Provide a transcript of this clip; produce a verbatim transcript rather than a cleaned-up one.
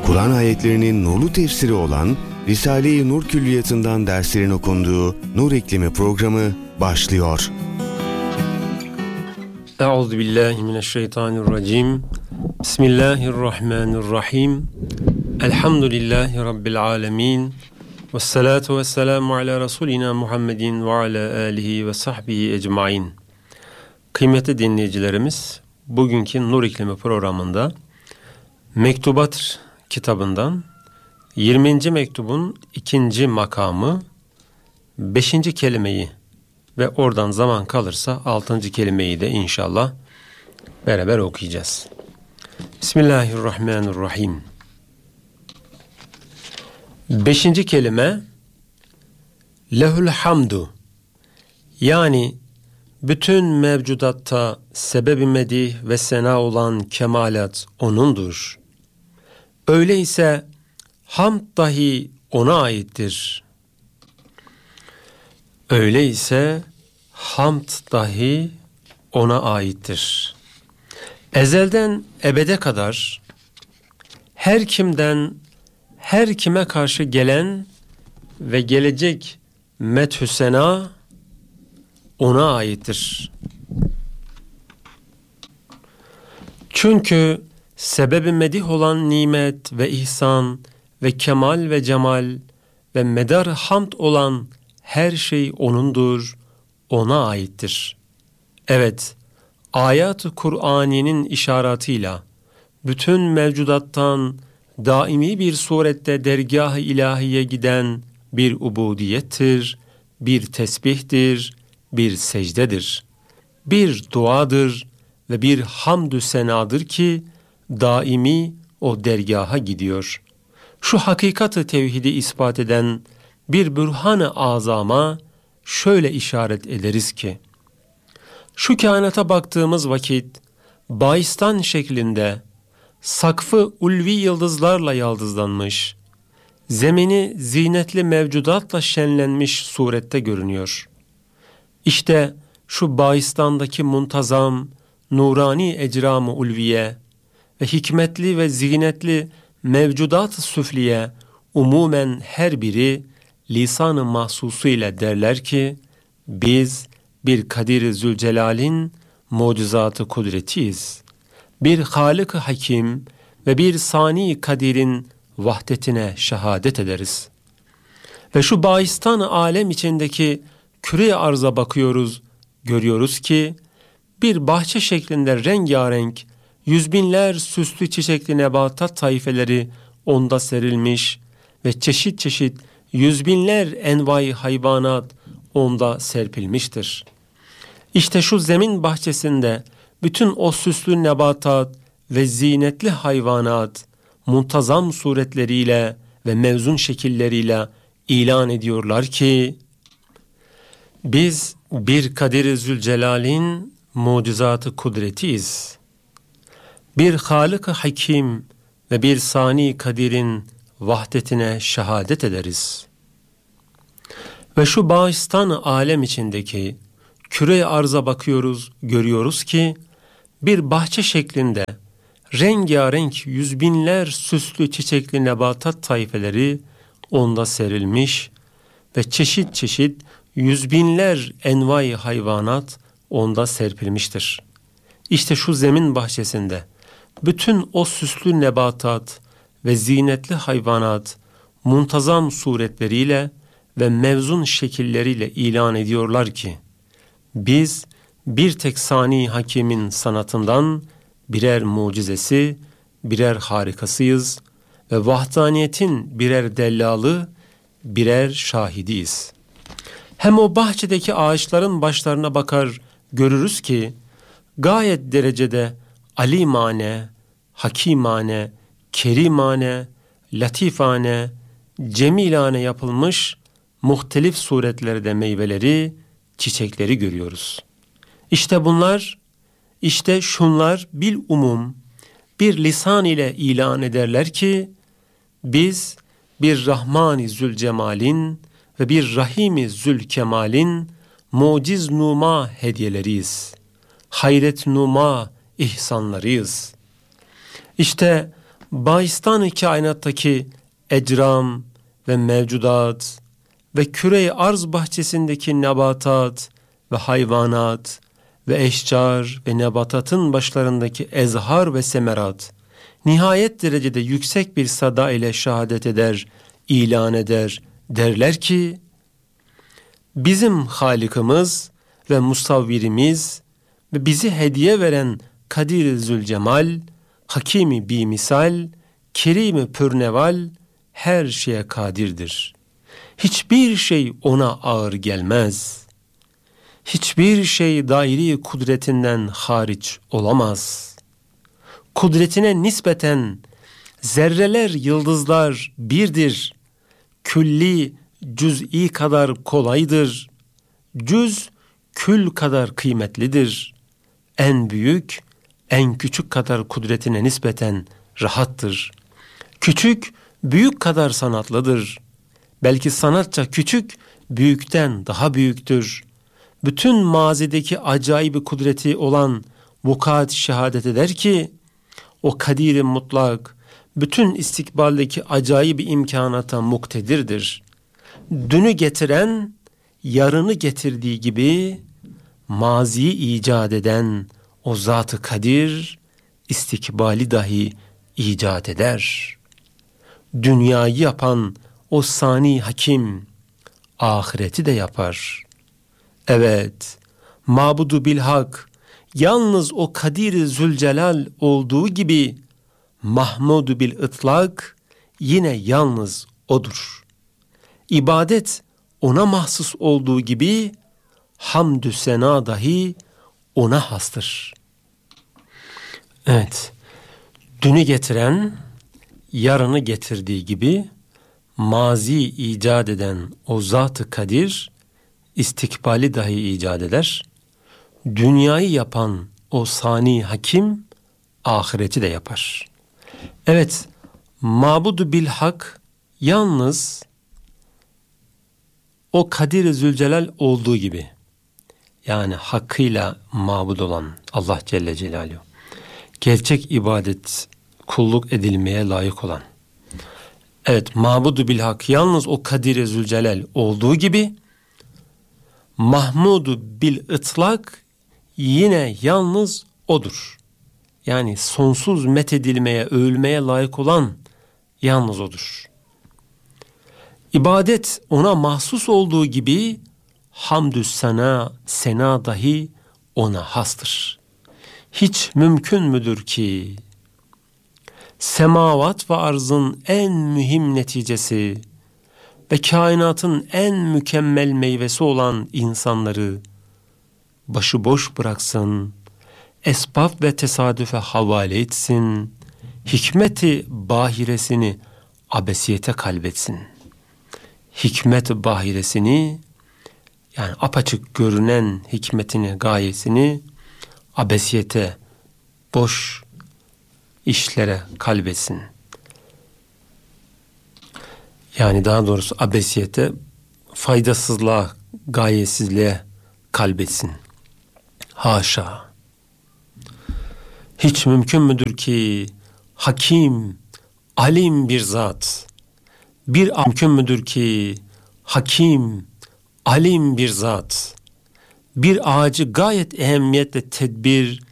Kur'an ayetlerinin nurlu tefsiri olan Risale-i Nur Külliyatı'ndan derslerin okunduğu Nur İklimi programı başlıyor. Euzubillahimineşşeytanirracim. Bismillahirrahmanirrahim. Elhamdülillahi Rabbil alemin. Vessalatu vesselamu ala Resulina Muhammedin ve ala alihi ve sahbihi ecmain. Kıymetli dinleyicilerimiz, bugünkü Nur İklimi programında Mektubat kitabından yirminci mektubun ikinci makamı, beşinci kelimeyi ve oradan zaman kalırsa altıncı kelimeyi de inşallah beraber okuyacağız. Bismillahirrahmanirrahim. Beşinci kelime lehul hamdu, yani bütün mevcudatta sebebi medih ve sena olan kemalat O'nundur. Öyleyse hamd dahi O'na aittir. Öyleyse hamd dahi O'na aittir. Ezelden ebede kadar her kimden her kime karşı gelen ve gelecek methü sena O'na aittir. Çünkü sebebi medih olan nimet ve ihsan ve kemal ve cemal ve medar hamd olan her şey O'nundur, O'na aittir. Evet, ayat-ı Kur'ani'nin işaretıyla bütün mevcudattan daimi bir surette dergâh-ı ilahiye giden bir ubudiyettir, bir tesbihtir, bir secdedir, bir duadır ve bir hamdü senadır ki daimi o dergaha gidiyor. Şu hakikati tevhidi ispat eden bir bürhan-ı azama şöyle işaret ederiz ki, şu kainata baktığımız vakit baistan şeklinde sakfı ulvi yıldızlarla yaldızlanmış, zemini zinetli mevcudatla şenlenmiş surette görünüyor. İşte şu baistandaki muntazam, nurani ecram-ı ulviye ve hikmetli ve zinetli mevcudat-ı süfliye umumen her biri lisan-ı mahsusu ile derler ki, biz bir Kadir-i Zülcelal'in mucizatı kudretiyiz. Bir Halık-ı Hakim ve bir Sani Kadir'in vahdetine şehadet ederiz. Ve şu baistan-ı alem içindeki küre-i arza bakıyoruz, görüyoruz ki bir bahçe şeklinde rengarenk yüz binler süslü çiçekli nebatat taifeleri onda serilmiş ve çeşit çeşit yüz binler envai hayvanat onda serpilmiştir. İşte şu zemin bahçesinde bütün o süslü nebatat ve zinetli hayvanat muntazam suretleriyle ve mevzun şekilleriyle ilan ediyorlar ki, biz bir Kadir-i Zülcelal'in mucizatı kudretiyiz. Bir Halık-ı Hakim ve bir Sani Kadir'in vahdetine şehadet ederiz. Ve şu bağistan-ı alem içindeki küre-i arza bakıyoruz, görüyoruz ki bir bahçe şeklinde rengarenk yüz binler süslü çiçekli nebatat taifeleri onda serilmiş ve çeşit çeşit yüz binler envai hayvanat onda serpilmiştir. İşte şu zemin bahçesinde bütün o süslü nebatat ve zinetli hayvanat muntazam suretleriyle ve mevzun şekilleriyle ilan ediyorlar ki, biz bir tek Sani Hakim'in sanatından birer mucizesi, birer harikasıyız ve vahdaniyetin birer dellalı, birer şahidiyiz. Hem o bahçedeki ağaçların başlarına bakar görürüz ki gayet derecede alimane, hakimane, kerimane, latifane, cemilane yapılmış muhtelif suretlerde meyveleri, çiçekleri görüyoruz. İşte bunlar, işte şunlar bil umum bir lisan ile ilan ederler ki biz bir Rahman-i Zülcemal'in ve bir Rahim-i Zülkemal'in muciz numa hediyeleriyiz. Hayret numa ihsanlarıyız. İşte Bahistan-ı kainattaki ecram ve mevcudat ve küre-i arz bahçesindeki nebatat ve hayvanat ve eşcar ve nebatatın başlarındaki ezhar ve semerat nihayet derecede yüksek bir sada ile şehadet eder, ilan eder, derler ki bizim Halikimiz ve Musavvirimiz ve bizi hediye veren Kadir-i Zülcemal, Hakimi bimisal, Kerim-i pürneval her şeye kadirdir. Hiçbir şey ona ağır gelmez. Hiçbir şey dairi kudretinden hariç olamaz. Kudretine nispeten zerreler, yıldızlar birdir. Külli, cüz'i kadar kolaydır. Cüz, kül kadar kıymetlidir. En büyük, en küçük kadar kudretine nispeten rahattır. Küçük, büyük kadar sanatlıdır. Belki sanatça küçük, büyükten daha büyüktür. Bütün mazideki acayip kudreti olan vukuat şehadet eder ki, o kadir-i mutlak, bütün istikbaldeki acayip imkanata muktedirdir. Dünü getiren, yarını getirdiği gibi, maziyi icat eden o zat-ı kadir, istikbali dahi icat eder. Dünyayı yapan o sani hakim, ahireti de yapar. Evet, mabudu bilhak, yalnız o Kadir-i Zülcelal olduğu gibi, Mahmudu bil ıtlak, yine yalnız odur. İbadet ona mahsus olduğu gibi, hamdü sena dahi ona hastır. Evet, dünü getiren, yarını getirdiği gibi, mazi icat eden o zat-ı kadir, istikbali dahi icat eder. Dünyayı yapan o sani hakim, ahireti de yapar. Evet, mabudu bilhak, yalnız o Kadir-i Zülcelal olduğu gibi, yani hakkıyla mabud olan Allah Celle Celaluhu, gerçek ibadet, kulluk edilmeye layık olan, evet, mabudu bilhak, yalnız o Kadir-i Zülcelal olduğu gibi, mahmudu bil ıtlak, yine yalnız odur. Yani sonsuz methedilmeye, övülmeye layık olan yalnız odur. İbadet ona mahsus olduğu gibi, hamdü sena, sena dahi ona hastır. Hiç mümkün müdür ki, semavat ve arzın en mühim neticesi ve kainatın en mükemmel meyvesi olan insanları başıboş bıraksın, esbab ve tesadüfe havale etsin, hikmeti bahiresini abesiyete kalbetsin. Hikmet bahiresini, yani apaçık görünen hikmetini, gayesini abesiyete, boş işlere kalbetsin. Yani daha doğrusu abesiyete, faydasızlığa, gayesizliğe kalbetsin. Haşa! Hiç mümkün müdür ki hakim, alim bir zat, bir mümkün müdür ki hakim, alim bir zat, bir ağacı gayet ehemmiyetle tedbir